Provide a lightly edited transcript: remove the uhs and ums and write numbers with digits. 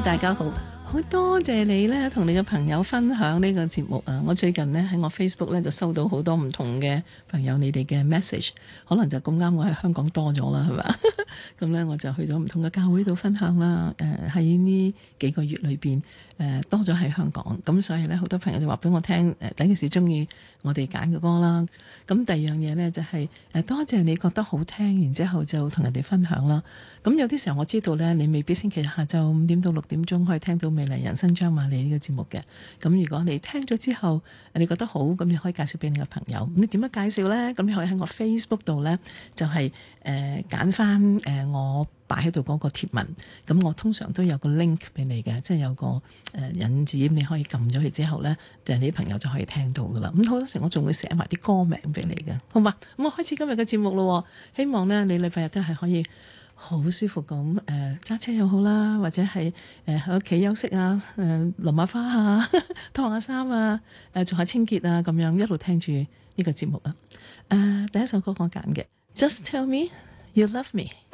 大家好，好多謝你咧，同你嘅朋友分享呢個節目啊！我最近呢，喺我 Facebook 咧就收到好多唔同嘅朋友你哋嘅 message， 可能就咁啱我喺香港多咗啦，係咪？咁咧我就去咗唔同嘅教會度分享啦。喺呢幾個月裏邊，多咗喺香港，咁所以咧好多朋友就話俾我聽，第一件事中意我哋揀嘅歌啦。咁第二樣嘢咧就係多謝你覺得好聽，然之後就同人哋分享啦。咁有啲時候我知道咧，你未必星期日下晝5點到6點鐘可以聽到美麗人生張瑪莉呢個節目嘅。咁如果你聽咗之後，你覺得好，咁你可以介紹俾你嘅朋友。你點樣介紹呢？咁你可以喺我 Facebook 度呢，就係揀翻我擺喺度嗰個貼文。咁我通常都有個 link 俾你嘅，即係有個引子，你可以撳咗佢之後呢，你啲朋友就可以聽到噶啦。咁好多時我仲會寫埋啲歌名俾你嘅，好嘛？咁我開始今日嘅節目咯。希望呢，你禮拜日都係可以好舒服咁揸車又好啦，或者係喺屋企休息啊，淋下花啊，燙下衫啊，做下清潔啊，咁樣一路聽住呢個節目啊。第一首歌我揀嘅 Just Tell Me You Love Me。